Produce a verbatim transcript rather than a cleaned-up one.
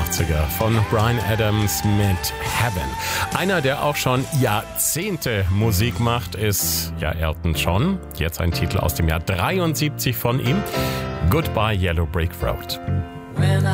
achtziger von Bryan Adams mit Heaven. Einer, der auch schon Jahrzehnte Musik macht, ist ja Elton John. Jetzt ein Titel aus dem Jahr dreiundsiebzig von ihm. Goodbye Yellow Brick Road.